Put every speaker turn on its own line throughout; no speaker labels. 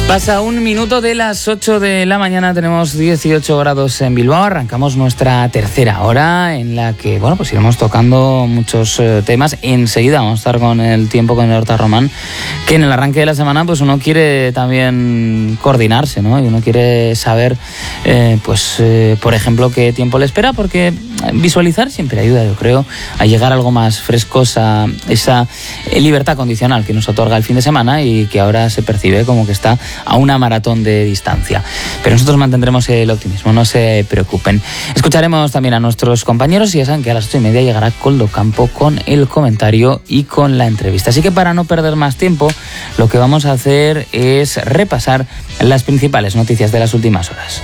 Pasa un minuto de las 8 de la mañana, tenemos 18 grados en Bilbao. Arrancamos nuestra tercera hora en la que, bueno, pues iremos tocando muchos temas. Enseguida vamos a estar con el tiempo con el Horta Román, que en el arranque de la semana pues uno quiere también coordinarse, ¿no? Y uno quiere saber, por ejemplo, qué tiempo le espera, porque visualizar siempre ayuda, yo creo, a llegar a algo más frescos, a esa libertad condicional que nos otorga el fin de semana y que ahora se percibe como que está a una maratón de distancia. Pero nosotros mantendremos el optimismo, no se preocupen. Escucharemos también a nuestros compañeros y ya saben que a las 8:30 llegará Koldo Campo con el comentario y con la entrevista. Así que para no perder más tiempo, lo que vamos a hacer es repasar las principales noticias de las últimas horas.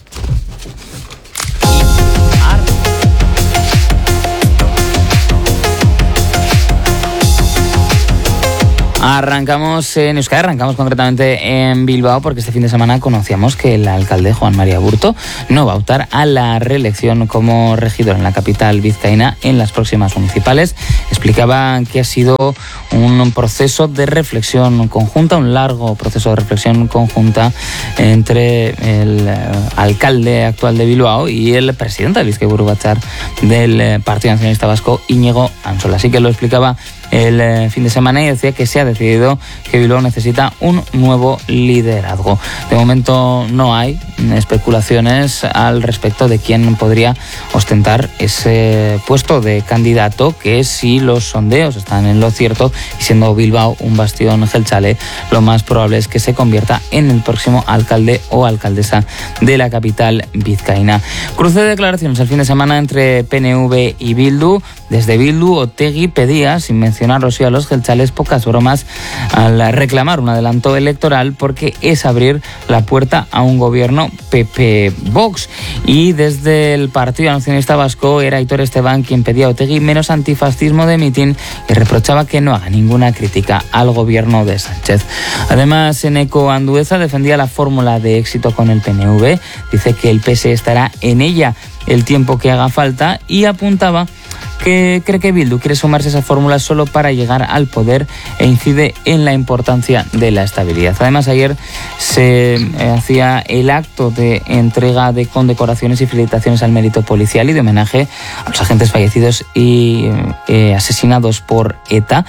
Arrancamos en Euskadi, arrancamos concretamente en Bilbao, porque este fin de semana conocíamos que el alcalde Juan María Burto no va a optar a la reelección como regidor en la capital vizcaína en las próximas municipales. Explicaba que ha sido un proceso de reflexión conjunta, un largo proceso de reflexión conjunta entre el alcalde actual de Bilbao y el presidente de Bizkaiburu Batzar del Partido Nacionalista Vasco, Íñigo Ansola. Así que lo explicaba el fin de semana y decía que se ha decidido que Bilbao necesita un nuevo liderazgo. De momento no hay especulaciones al respecto de quién podría ostentar ese puesto de candidato, que si los sondeos están en lo cierto y siendo Bilbao un bastión jeltzale, lo más probable es que se convierta en el próximo alcalde o alcaldesa de la capital vizcaína. Cruce de declaraciones el fin de semana entre PNV y Bildu. Desde Bildu, Otegi pedía, sin mencionarlos y a los jeltzales, pocas bromas al reclamar un adelanto electoral, porque es abrir la puerta a un gobierno PP-Vox. Y desde el Partido Nacionalista Vasco era Aitor Esteban quien pedía a Otegi menos antifascismo de mitin y reprochaba que no haga ninguna crítica al gobierno de Sánchez. Además, Eneko Andueza defendía la fórmula de éxito con el PNV. Dice que el PS estará en ella el tiempo que haga falta y apuntaba que cree que Bildu quiere sumarse a esa fórmula solo para llegar al poder e incide en la importancia de la estabilidad. Además, ayer se hacía el acto de entrega de condecoraciones y felicitaciones al mérito policial y de homenaje a los agentes fallecidos y asesinados por ETA.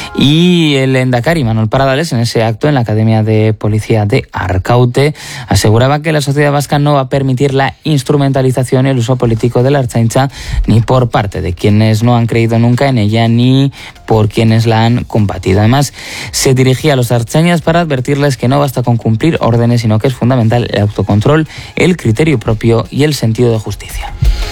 Y el lehendakari Manuel Paradales, en ese acto en la Academia de Policía de Arkaute, aseguraba que la sociedad vasca no va a permitir la instrumentalización y el uso político de la Ertzaintza, ni por parte de quienes no han creído nunca en ella ni por quienes la han combatido. Además, se dirigía a los ertzainas para advertirles que no basta con cumplir órdenes, sino que es fundamental el autocontrol, el criterio propio y el sentido de justicia.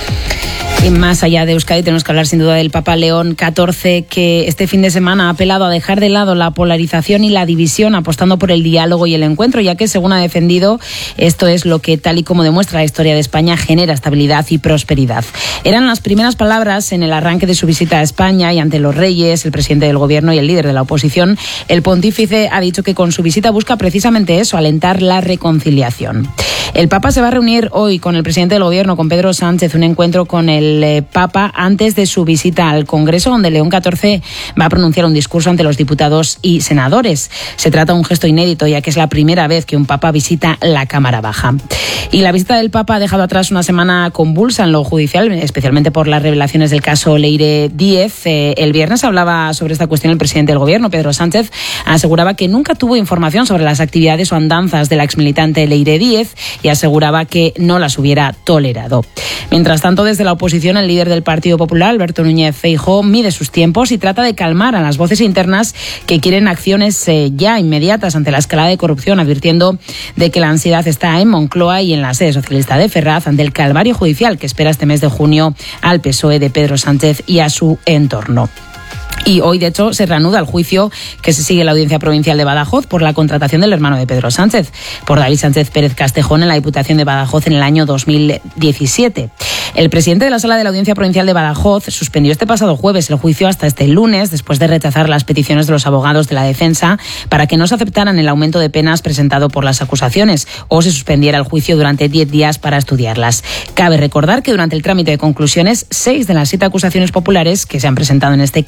Y más allá de Euskadi tenemos que hablar sin duda del Papa León XIV, que este fin de semana ha apelado a dejar de lado la polarización y la división, apostando por el diálogo y el encuentro, ya que, según ha defendido, esto es lo que, tal y como demuestra la historia de España, genera estabilidad y prosperidad. Eran las primeras palabras en el arranque de su visita a España, y ante los reyes, el presidente del gobierno y el líder de la oposición, el pontífice ha dicho que con su visita busca precisamente eso, alentar la reconciliación. El Papa se va a reunir hoy con el presidente del gobierno, con Pedro Sánchez, un encuentro con el Papa antes de su visita al Congreso, donde León XIV va a pronunciar un discurso ante los diputados y senadores. Se trata de un gesto inédito, ya que es la primera vez que un Papa visita la Cámara Baja. Y la visita del Papa ha dejado atrás una semana convulsa en lo judicial, especialmente por las revelaciones del caso Leire Díez. El viernes hablaba sobre esta cuestión el presidente del gobierno, Pedro Sánchez. Aseguraba que nunca tuvo información sobre las actividades o andanzas de la exmilitante Leire Díez y aseguraba que no las hubiera tolerado. Mientras tanto, desde la oposición, el líder del Partido Popular, Alberto Núñez Feijóo, mide sus tiempos y trata de calmar a las voces internas que quieren acciones ya inmediatas ante la escalada de corrupción, advirtiendo de que la ansiedad está en Moncloa y en la sede socialista de Ferraz ante el calvario judicial que espera este mes de junio al PSOE de Pedro Sánchez y a su entorno. Y hoy, de hecho, se reanuda el juicio que se sigue en la Audiencia Provincial de Badajoz por la contratación del hermano de Pedro Sánchez, por David Sánchez Pérez Castejón, en la Diputación de Badajoz en el año 2017. El presidente de la Sala de la Audiencia Provincial de Badajoz suspendió este pasado jueves el juicio hasta este lunes, después de rechazar las peticiones de los abogados de la defensa para que no se aceptaran el aumento de penas presentado por las acusaciones o se suspendiera el juicio durante 10 días para estudiarlas. Cabe recordar que durante el trámite de conclusiones, 6 de las 7 acusaciones populares que se han presentado en este caso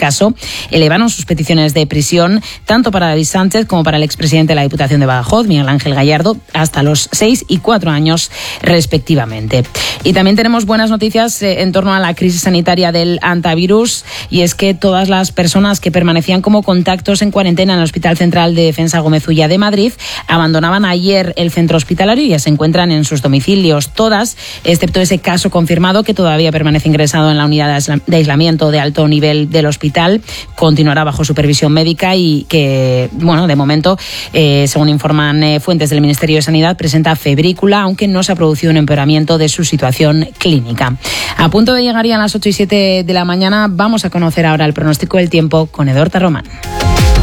elevaron sus peticiones de prisión, tanto para David Sánchez como para el expresidente de la Diputación de Badajoz, Miguel Ángel Gallardo, hasta los 6 y 4 años respectivamente. Y también tenemos buenas noticias en torno a la crisis sanitaria del hantavirus, y es que todas las personas que permanecían como contactos en cuarentena en el Hospital Central de Defensa Gómez Ulla de Madrid abandonaban ayer el centro hospitalario y ya se encuentran en sus domicilios. Todas, excepto ese caso confirmado que todavía permanece ingresado en la unidad de aislamiento de alto nivel del hospital, continuará bajo supervisión médica y que, bueno, de momento, según informan fuentes del Ministerio de Sanidad, presenta febrícula, aunque no se ha producido un empeoramiento de su situación clínica. A punto de llegar ya a las 8 y 7 de la mañana, vamos a conocer ahora el pronóstico del tiempo con Edorta Román.